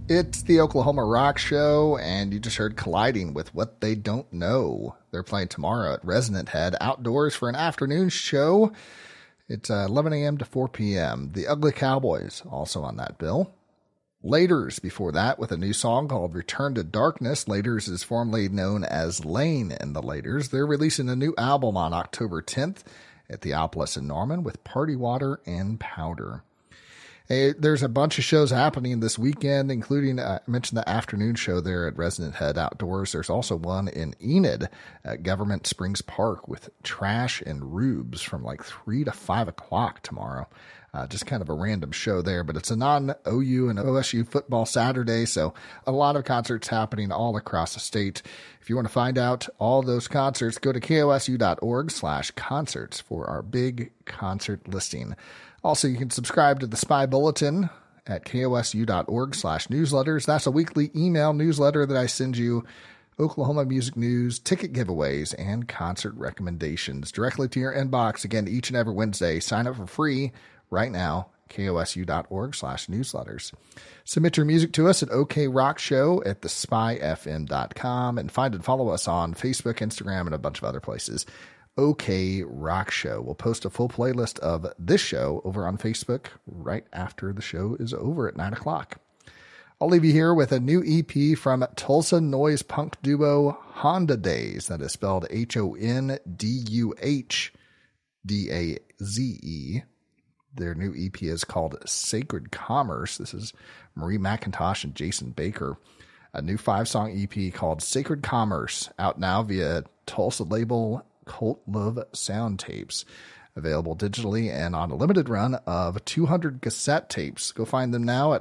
It's the Oklahoma Rock Show, and you just heard Colliding with What They Don't Know. They're playing tomorrow at Resonant Head outdoors for an afternoon show. It's 11 a.m. to 4 p.m. The Ugly Cowboys also on that bill. Laters before that with a new song called Return to Darkness. Laters is formerly known as Lane and the Laters. They're releasing a new album on October 10th at Theopolis in Norman with Party Water and Powder. Hey, there's a bunch of shows happening this weekend, including, I mentioned the afternoon show there at Resonant Head Outdoors. There's also one in Enid at Government Springs Park with Trash and Rubes from like 3 to 5 o'clock tomorrow. Just kind of a random show there, but it's a non-OU and OSU football Saturday, so a lot of concerts happening all across the state. If you want to find out all those concerts, go to kosu.org/concerts for our big concert listing. Also, you can subscribe to the Spy Bulletin at kosu.org/newsletters. That's a weekly email newsletter that I send you Oklahoma music news, ticket giveaways, and concert recommendations directly to your inbox. Again, each and every Wednesday. Sign up for free right now, kosu.org/newsletters. Submit your music to us at okrockshow@thespyfm.com and find and follow us on Facebook, Instagram, and a bunch of other places. OK Rock Show. We'll post a full playlist of this show over on Facebook right after the show is over at 9 o'clock. I'll leave you here with a new EP from Tulsa noise punk duo Honda Days. That is spelled HONDUHDAZE. Their new EP is called Sacred Commerce. This is Marie McIntosh and Jason Baker. A new 5-song EP called Sacred Commerce, out now via Tulsa label Cult Love Sound Tapes, available digitally and on a limited run of 200 cassette tapes. Go find them now at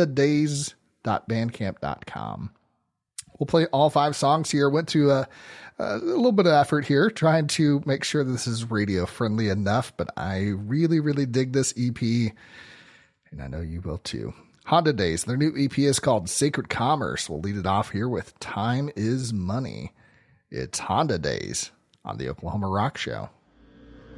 hondadays.bandcamp.com. We'll play all 5 songs here. Went to a little bit of effort here trying to make sure this is radio friendly enough, but I really, really dig this EP, and I know you will too. Honda Days, their new EP is called Sacred Commerce. We'll lead it off here with Time is Money. It's Honda Days on the Oklahoma Rock Show.